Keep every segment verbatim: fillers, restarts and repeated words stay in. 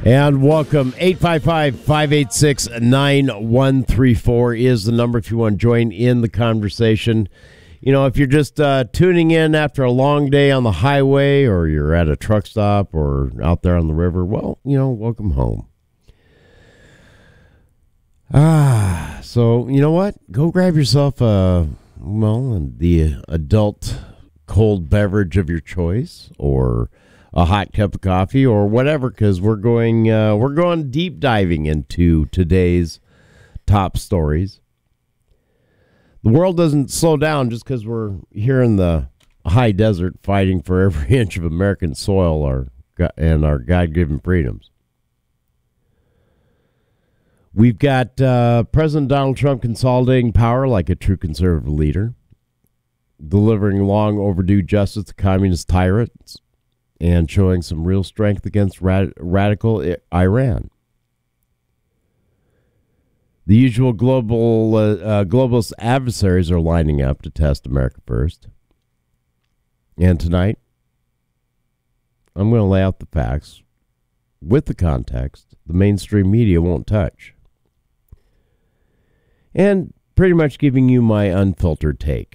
And welcome. eight five five, five eight six, nine one three four is the number if you want to join in the conversation. You know, if you're just uh, tuning in after a long day on the highway, or you're at a truck stop or out there on the river, well, you know, welcome home. Ah, so you know what? Go grab yourself a, well, the adult cold beverage of your choice, or a hot cup of coffee, or whatever, because we're going uh, we're going deep diving into today's top stories. The world doesn't slow down just because we're here in the high desert fighting for every inch of American soil our, and our God-given freedoms. We've got uh, President Donald Trump consolidating power like a true conservative leader, delivering long overdue justice to communist tyrants, and showing some real strength against rad- radical Iran. The usual global uh, uh, globalist adversaries are lining up to test America first. And tonight, I'm going to lay out the facts with the context the mainstream media won't touch. And pretty much giving you my unfiltered take.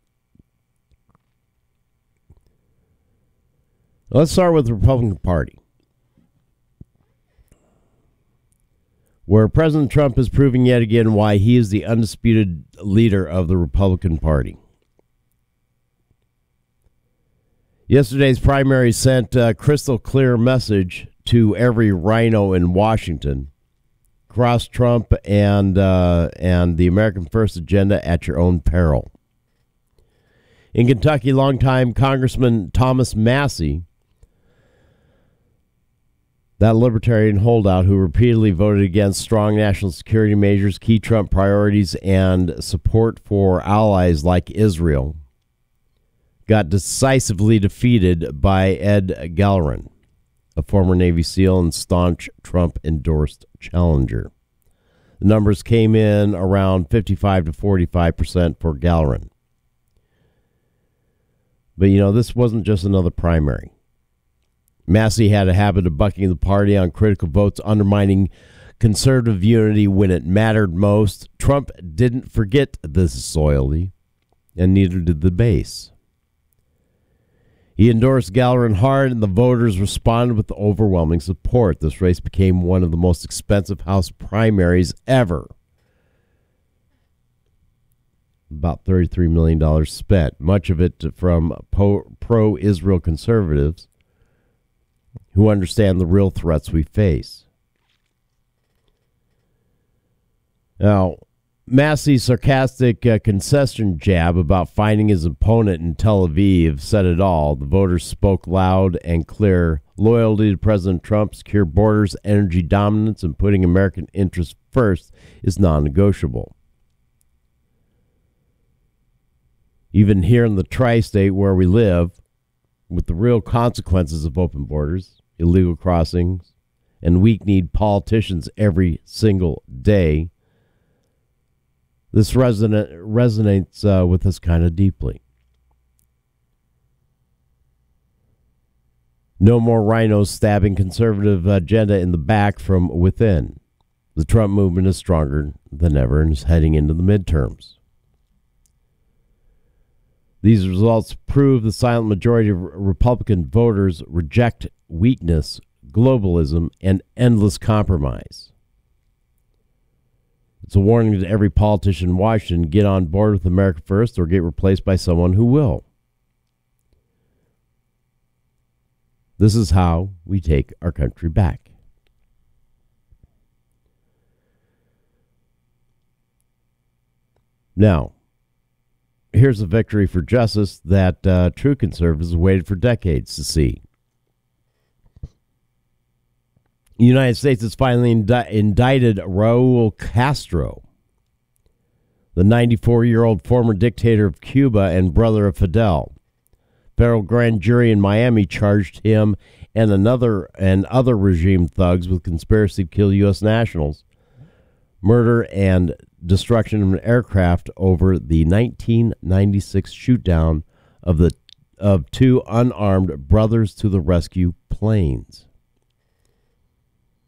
Let's start with the Republican Party, where President Trump is proving yet again why he is the undisputed leader of the Republican Party. Yesterday's primary sent a crystal clear message to every rhino in Washington: cross Trump and uh, and the American First agenda at your own peril. In Kentucky, longtime Congressman Thomas Massie, that libertarian holdout who repeatedly voted against strong national security measures, key Trump priorities, and support for allies like Israel, got decisively defeated by Ed Gallerin, a former Navy SEAL and staunch Trump-endorsed challenger. The numbers came in around fifty-five to forty-five percent for Gallerin. But, you know, this wasn't just another primary. Massie had a habit of bucking the party on critical votes, undermining conservative unity when it mattered most. Trump didn't forget this loyalty, and neither did the base. He endorsed Gallerin hard, and the voters responded with overwhelming support. This race became one of the most expensive House primaries ever. About thirty-three million dollars spent, much of it from pro-Israel conservatives who understand the real threats we face. Now, Massie's sarcastic uh, concession jab about finding his opponent in Tel Aviv said it all. The voters spoke loud and clear. Loyalty to President Trump, secure borders, energy dominance, and putting American interests first is non-negotiable. Even here in the tri-state where we live, with the real consequences of open borders, illegal crossings, and weak-kneed politicians every single day, this resonate, resonates uh, with us kind of deeply. No more rhinos stabbing conservative agenda in the back from within. The Trump movement is stronger than ever and is heading into the midterms. These results prove the silent majority of Republican voters reject weakness, globalism, and endless compromise. It's a warning to every politician in Washington: get on board with America First or get replaced by someone who will. This is how we take our country back. Now, here's a victory for justice that uh, true conservatives waited for decades to see. The United States has finally indi- indicted Raul Castro, the ninety-four-year-old former dictator of Cuba and brother of Fidel. Federal grand jury in Miami charged him and another and other regime thugs with conspiracy to kill U S nationals, murder, and destruction of an aircraft over the nineteen ninety-six shootdown of the of two unarmed Brothers to the Rescue planes.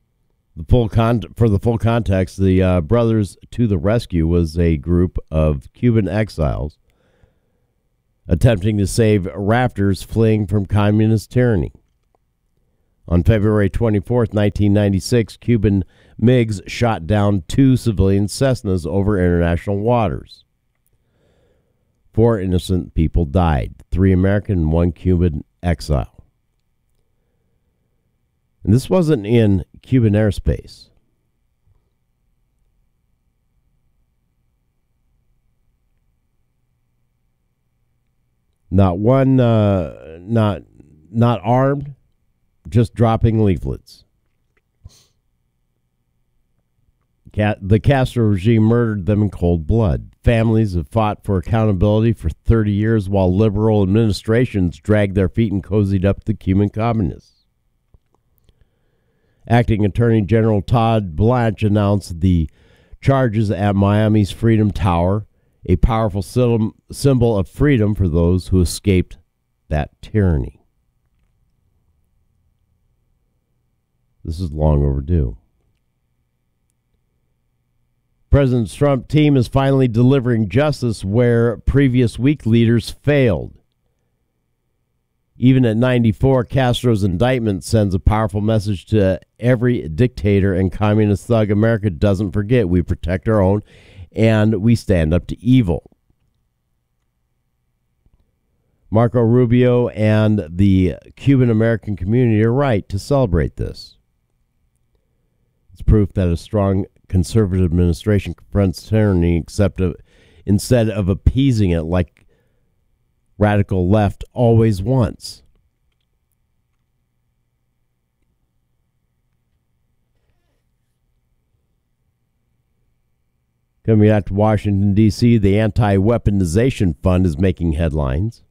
The full con- for the full context, the uh, Brothers to the Rescue was a group of Cuban exiles attempting to save rafters fleeing from communist tyranny. On February twenty-fourth, nineteen ninety-six, Cuban MiGs shot down two civilian Cessnas over international waters. Four innocent people died, three American and one Cuban exile. And this wasn't in Cuban airspace. Not one, uh, not not armed, just dropping leaflets. The Castro regime murdered them in cold blood. Families have fought for accountability for thirty years while liberal administrations dragged their feet and cozied up the Cuban communists. Acting Attorney General Todd Blanche announced the charges at Miami's Freedom Tower, a powerful symbol of freedom for those who escaped that tyranny. This is long overdue. President Trump's team is finally delivering justice where previous weak leaders failed. Even at ninety-four, Castro's indictment sends a powerful message to every dictator and communist thug. America doesn't forget. We protect our own, and we stand up to evil. Marco Rubio and the Cuban-American community are right to celebrate this. It's proof that a strong conservative administration confronts tyranny except of, instead of appeasing it like radical left always wants. Coming out to Washington, D C, the Anti-Weaponization Fund is making headlines.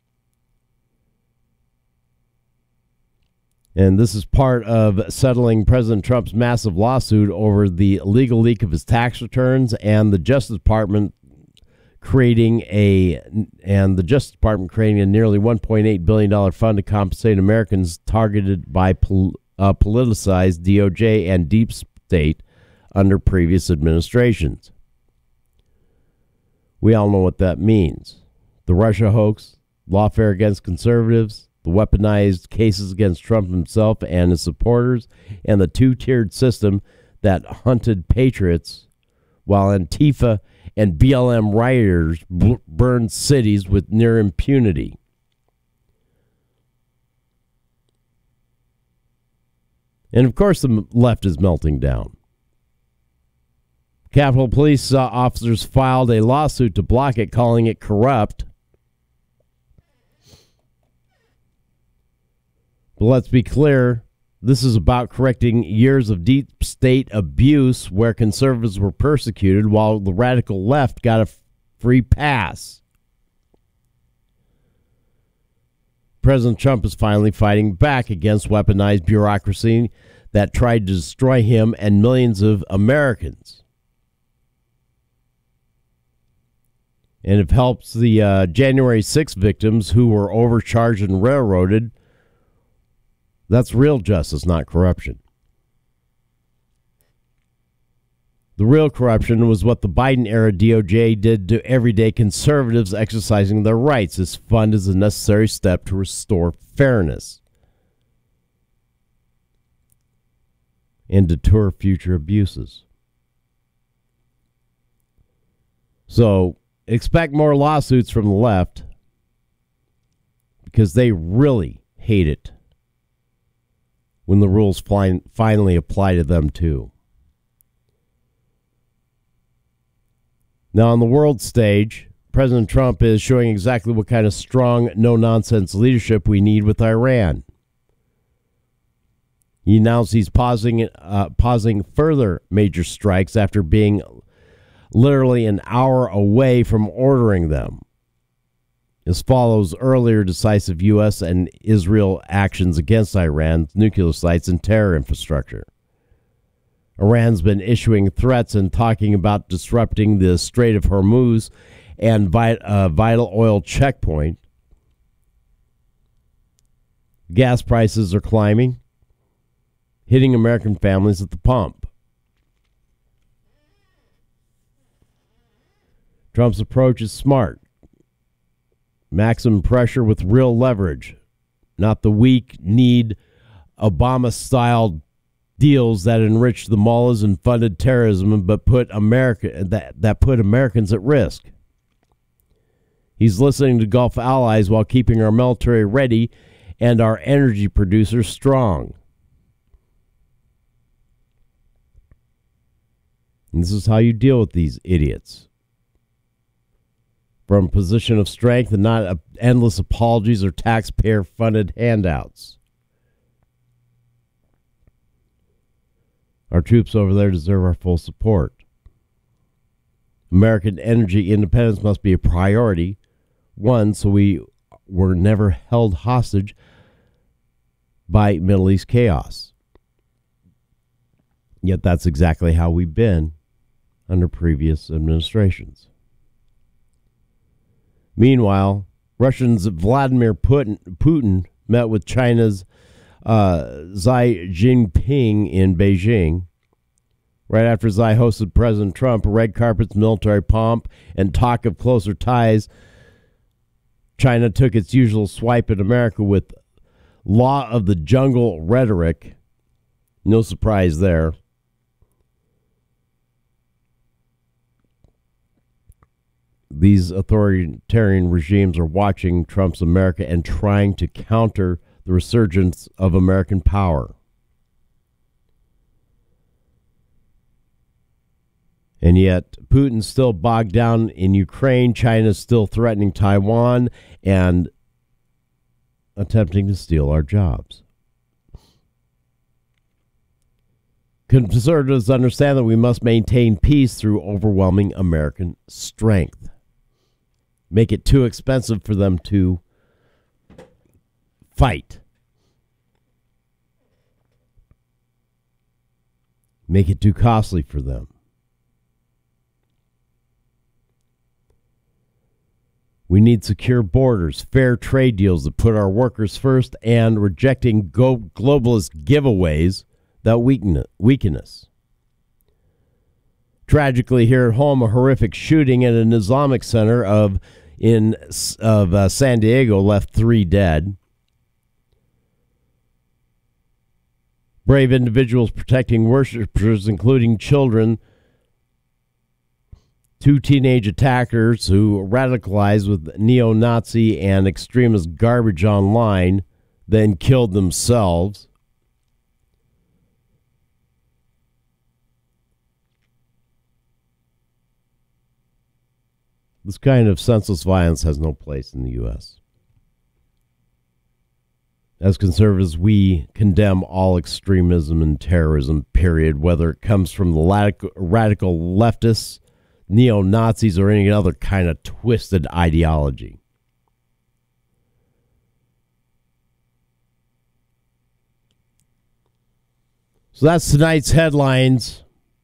And this is part of settling President Trump's massive lawsuit over the illegal leak of his tax returns and the Justice Department creating a and the Justice Department creating a nearly one point eight billion dollars fund to compensate Americans targeted by pol- uh, politicized D O J and deep state under previous administrations. We all know what that means. The Russia hoax, lawfare against conservatives, the weaponized cases against Trump himself and his supporters, and the two-tiered system that hunted patriots while Antifa and B L M rioters b- burned cities with near impunity. And of course the left is melting down. Capitol Police uh, officers filed a lawsuit to block it, calling it corrupt. But let's be clear, this is about correcting years of deep state abuse where conservatives were persecuted while the radical left got a free pass. President Trump is finally fighting back against weaponized bureaucracy that tried to destroy him and millions of Americans. And it helps the uh, January sixth victims who were overcharged and railroaded. That's real justice, not corruption. The real corruption was what the Biden-era D O J did to everyday conservatives exercising their rights. This fund is a necessary step to restore fairness and deter future abuses. So expect more lawsuits from the left because they really hate it when the rules fin- finally apply to them too. Now, on the world stage, President Trump is showing exactly what kind of strong, no-nonsense leadership we need with Iran. He announced he's pausing, uh, pausing further major strikes after being literally an hour away from ordering them. This follows earlier decisive U S and Israel actions against Iran's nuclear sites and terror infrastructure. Iran's been issuing threats and talking about disrupting the Strait of Hormuz and vit- uh, vital oil checkpoint. Gas prices are climbing. hitting American families at the pump. Trump's approach is smart. Maximum pressure with real leverage, not the weak-kneed Obama-style deals that enrich the mullahs and funded terrorism, but put America that, that put Americans at risk. He's listening to Gulf allies while keeping our military ready and our energy producers strong. And this is how you deal with these idiots. From a position of strength and not endless apologies or taxpayer-funded handouts. Our troops over there deserve our full support. American energy independence must be a priority. One, so we were never held hostage by Middle East chaos. Yet that's exactly how we've been under previous administrations. Meanwhile, Russians Vladimir Putin, Putin met with China's uh, Xi Jinping in Beijing. Right after Xi hosted President Trump, red carpets, military pomp, and talk of closer ties, China took its usual swipe at America with law of the jungle rhetoric. No surprise there. These authoritarian regimes are watching Trump's America and trying to counter the resurgence of American power. And yet, Putin's still bogged down in Ukraine. China's still threatening Taiwan and attempting to steal our jobs. Conservatives understand that we must maintain peace through overwhelming American strength. Make it too expensive for them to fight. Make it too costly for them. We need secure borders, fair trade deals that put our workers first, and rejecting go- globalist giveaways that weaken, weaken us. Tragically, here at home, a horrific shooting at an Islamic center of in of uh, San Diego left three dead. Brave individuals protecting worshipers, including children. Two teenage attackers who radicalized with neo-Nazi and extremist garbage online, then killed themselves. This kind of senseless violence has no place in the U S As conservatives, we condemn all extremism and terrorism, period, whether it comes from the radical, radical leftists, neo-Nazis, or any other kind of twisted ideology. So that's tonight's headlines.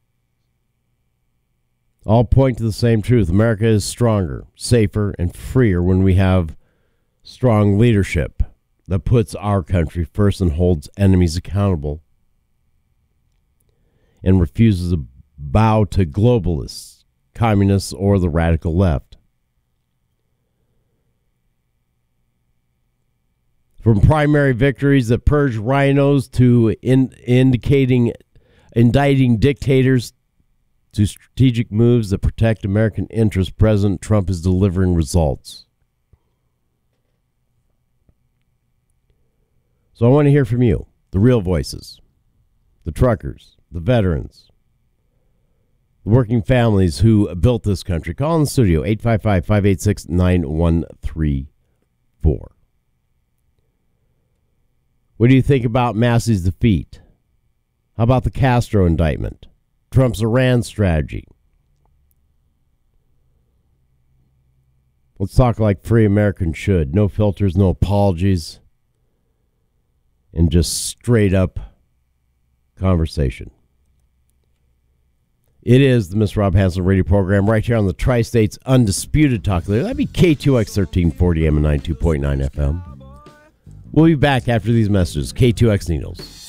All point to the same truth. America is stronger, safer, and freer when we have strong leadership that puts our country first and holds enemies accountable and refuses to bow to globalists, communists, or the radical left. From primary victories that purge rhinos to in, indicating, indicting dictators to strategic moves that protect American interests, President Trump is delivering results. So I want to hear from you, the real voices, the truckers, the veterans, the working families who built this country. Call in the studio, eight five five, five eight six, nine one three four. What do you think about Massey's defeat? How about the Castro indictment? Trump's Iran strategy? Let's talk like free Americans should. No filters, no apologies, and just straight up conversation. It is the Mister Rob Hanson radio program right here on the Tri-State's Undisputed Talk Leader. That'd be K two X thirteen forty A M and ninety-two point nine F M. We'll be back after these messages. K two X Needles.